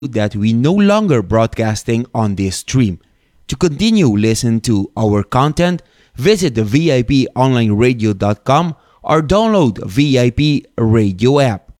you that we no longer broadcasting on this stream. To continue listen to our content, visit the VIPonlineradio.com or download VIP Radio app.